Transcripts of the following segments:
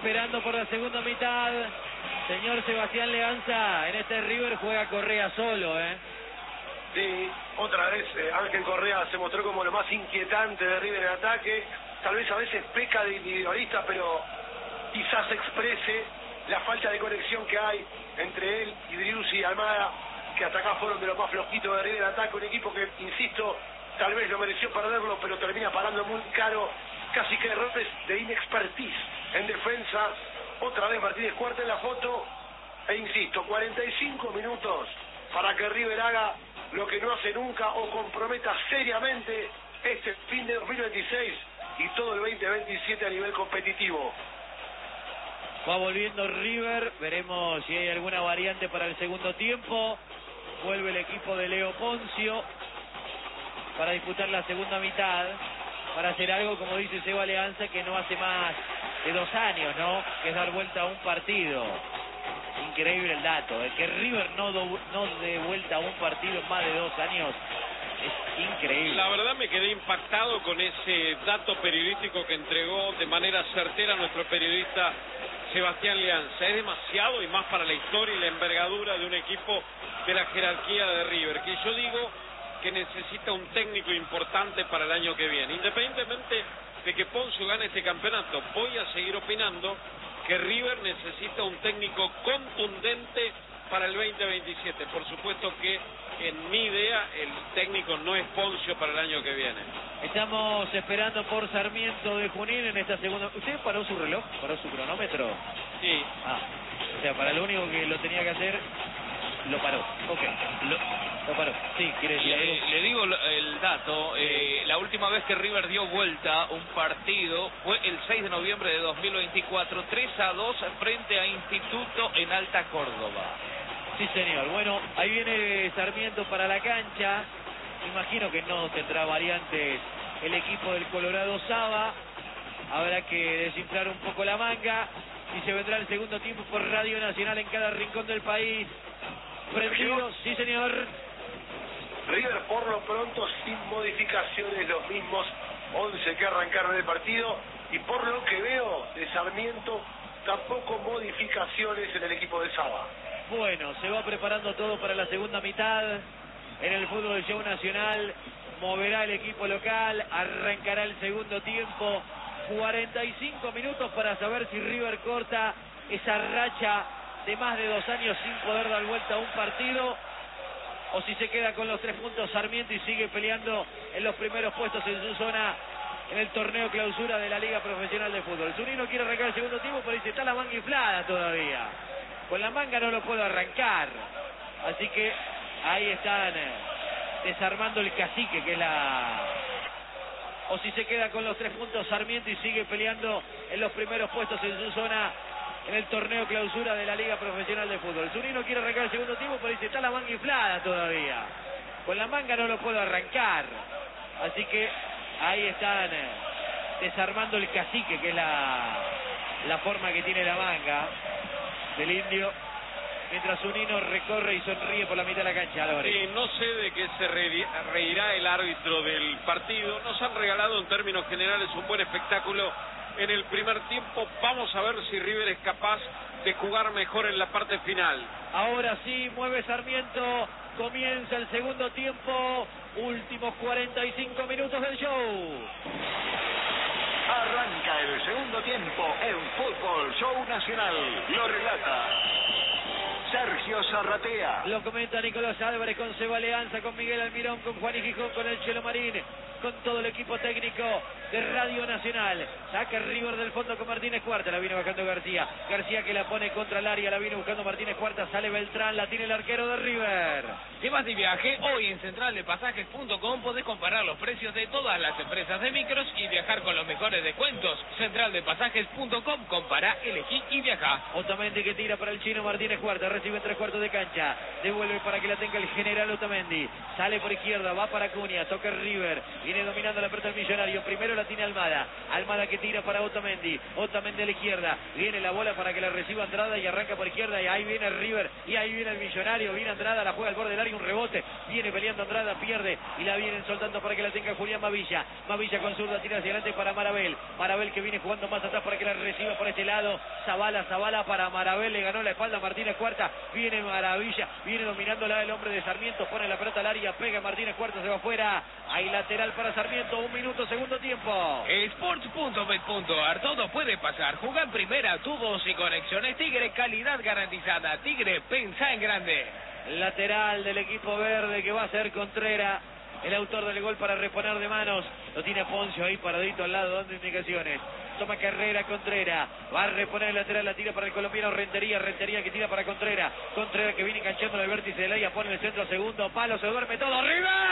esperando por la segunda mitad. Señor Sebastián Leanza, en este River juega Correa solo, Sí, otra vez Ángel Correa se mostró como lo más inquietante de River en ataque. Tal vez a veces peca de individualista, pero quizás exprese la falta de conexión que hay entre él y Driussi y Almada, que hasta acá fueron de los más flojitos de River en ataque. Un equipo que, insisto, tal vez lo mereció perderlo, pero termina pagando muy caro, casi que errores de inexpertise en defensa. Otra vez Martínez Cuarta en la foto, e insisto, 45 minutos para que River haga lo que no hace nunca o comprometa seriamente este fin de 2026 y todo el 2027 a nivel competitivo. Va volviendo River, veremos si hay alguna variante para el segundo tiempo. Vuelve el equipo de Leo Poncio para disputar la segunda mitad, para hacer algo, como dice Seba Leanza, que no hace más de 2 años, ¿no? Que es dar vuelta a un partido. Increíble el dato, el que River no dé vuelta a un partido en más de 2 años es increíble. La verdad me quedé impactado con ese dato periodístico que entregó de manera certera nuestro periodista Sebastián Leanza. Es demasiado, y más para la historia y la envergadura de un equipo de la jerarquía de River, que yo digo que necesita un técnico importante para el año que viene. Independientemente de que Poncio gane este campeonato, voy a seguir opinando que River necesita un técnico contundente para el 2027. Por supuesto que en mi idea el técnico no es Poncio para el año que viene. Estamos esperando por Sarmiento de Junín en esta segunda. ¿Usted paró su reloj? ¿Paró su cronómetro? Sí. O sea, para lo único que lo tenía que hacer, lo paró. Ok, lo paró. Sí, quiere decir algo. Le digo el dato. La última vez que River dio vuelta un partido fue el 6 de noviembre de 2024, 3-2 frente a Instituto en Alta Córdoba. Sí, señor. Bueno, ahí viene Sarmiento para la cancha. Imagino que no tendrá variantes el equipo del Colorado Saba. Habrá que desinflar un poco la manga y se vendrá el segundo tiempo por Radio Nacional en cada rincón del país. Prendido, sí, señor. River por lo pronto sin modificaciones, los mismos 11 que arrancaron el partido, y por lo que veo de Sarmiento tampoco modificaciones en el equipo de Saba. Bueno, se va preparando todo para la segunda mitad en el fútbol del show nacional. Moverá el equipo local, arrancará el segundo tiempo. 45 minutos para saber si River corta esa racha de más de 2 años sin poder dar vuelta a un partido, o si se queda con los 3 puntos Sarmiento y sigue peleando en los primeros puestos en su zona en el torneo clausura de la Liga Profesional de Fútbol. Zunino quiere arrancar el segundo tiempo, pero dice, está la manga inflada todavía. Con la manga no lo puedo arrancar. Así que ahí están desarmando el cacique, que es la... O si se queda con los 3 puntos Sarmiento y sigue peleando en los primeros puestos en su zona en el torneo clausura de la Liga Profesional de Fútbol. Zunino quiere arrancar el segundo tiempo, pero dice, está la manga inflada todavía. Con la manga no lo puedo arrancar. Así que ahí están desarmando el cacique, que es la forma que tiene la manga del indio, mientras Zunino recorre y sonríe por la mitad de la cancha. Sí, no sé de qué se reirá el árbitro del partido. Nos han regalado en términos generales un buen espectáculo en el primer tiempo. Vamos a ver si River es capaz de jugar mejor en la parte final. Ahora sí, mueve Sarmiento, comienza el segundo tiempo, últimos 45 minutos del show. Arranca el segundo tiempo en Fútbol Show Nacional. Lo relata Sergio Zarratea. Lo comenta Nicolás Álvarez con Seba Leanza, con Miguel Almirón, con Juan y Gijón, con el Chelo Marín, con todo el equipo técnico de Radio Nacional. Saca River del fondo con Martínez Cuarta, la viene bajando García. García que la pone contra el área, la viene buscando Martínez Cuarta, sale Beltrán, la tiene el arquero de River. ¿Qué más de viaje? Hoy en centraldepasajes.com podés comparar los precios de todas las empresas de micros y viajar con los mejores descuentos. Centraldepasajes.com, compará, elegí y viajá. Otamendi que tira para el chino Martínez Cuarta, recibe en 3/4 de cancha, devuelve para que la tenga el general Otamendi, sale por izquierda, va para Acuña, toca River, viene dominando la pelota el Millonario, primero la tiene Almada, Almada que tira para Otamendi, Otamendi a la izquierda, viene la bola para que la reciba Andrada y arranca por izquierda, y ahí viene River, y ahí viene el Millonario, viene Andrada, la juega al borde del área, un rebote, viene peleando Andrada, pierde, y la vienen soltando para que la tenga Julián Mavilla, Mavilla con zurda, tira hacia adelante para Marabel, Marabel que viene jugando más atrás para que la Ahora recibe por este lado Zavala para Marabel, le ganó la espalda a Martínez Cuarta, viene Maravilla, viene dominándola el hombre de Sarmiento, pone la pelota al área, pega Martínez Cuarta, se va afuera, hay lateral para Sarmiento, 1 minuto, segundo tiempo. Sports.bet.ar, todo puede pasar, juega en primera, tubos y conexiones Tigre, calidad garantizada. Tigre, pensá en grande. Lateral del equipo verde que va a ser Contreras, el autor del gol para reponer de manos. Lo tiene Poncio ahí paradito al lado dando indicaciones. Toma carrera Contreras, va a reponer el lateral, la tira para el colombiano Rentería que tira para Contreras que viene enganchando en el vértice del área, pone el centro, segundo palo, se duerme todo.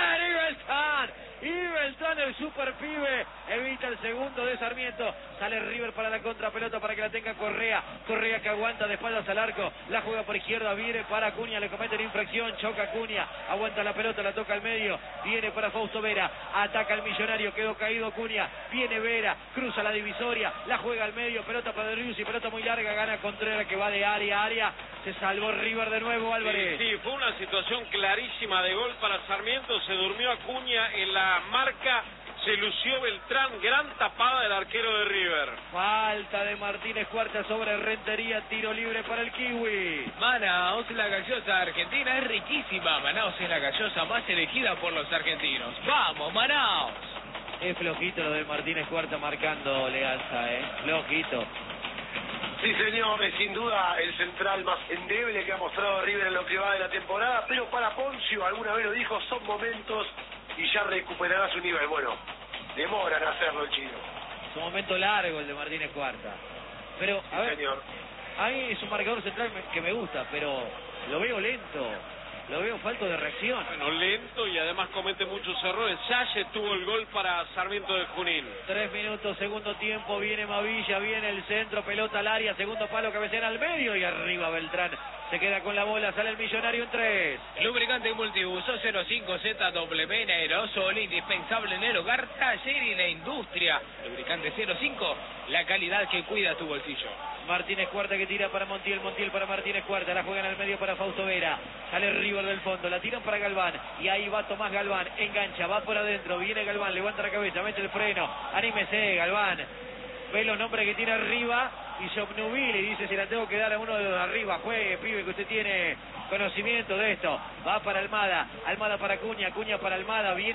Ibeltrán, el super pibe, evita el segundo de Sarmiento. Sale River para la contrapelota para que la tenga Correa que aguanta de espaldas al arco, la juega por izquierda, viene para Acuña, le cometen infracción, choca Acuña, aguanta la pelota, la toca al medio, viene para Fausto Vera, ataca al Millonario, quedó caído Acuña, viene Vera, cruza la divisoria, la juega al medio, pelota para Driussi, pelota muy larga, gana Contreras que va de área a área, se salvó River de nuevo, Álvarez. Sí, fue una situación clarísima de gol para Sarmiento, se durmió Acuña en la marca, se lució Beltrán, gran tapada del arquero de River. Falta de Martínez Cuarta sobre Rentería, tiro libre para el Kiwi. Manaos, la gaseosa argentina es riquísima. Manaos es la gaseosa más elegida por los argentinos. ¡Vamos, Manaos! Es flojito lo de Martínez Cuarta marcando Lealza, flojito. Sí, señor, es sin duda el central más endeble que ha mostrado River en lo que va de la temporada, pero para Poncio, alguna vez lo dijo, son momentos y ya recuperará su nivel. Bueno, demoran hacerlo el chino. Es un momento largo el de Martínez Cuarta. Pero, a ver, señor, a mí es un marcador central que me gusta, pero lo veo lento. Lo veo falto de reacción. Bueno, lento y además comete muchos errores. Salle tuvo el gol para Sarmiento de Junín. 3 minutos, segundo tiempo, viene Mavilla, viene el centro, pelota al área, segundo palo, cabecera al medio y arriba Beltrán. Se queda con la bola, sale el Millonario en 3. Lubricante multiuso 05ZW en aerosol, indispensable en el hogar, taller y la industria. Lubricante 05, la calidad que cuida tu bolsillo. Martínez Cuarta que tira para Montiel para Martínez Cuarta, la juegan al medio para Fausto Vera, sale River del fondo, la tiran para Galván, y ahí va Tomás Galván, engancha, va por adentro, viene Galván, levanta la cabeza, mete el freno, anímese Galván, ve los nombres que tiene arriba, y se obnubila y dice, si la tengo que dar a uno de los de arriba, juegue, pibe, que usted tiene conocimiento de esto, va para Almada para Acuña para Almada, viene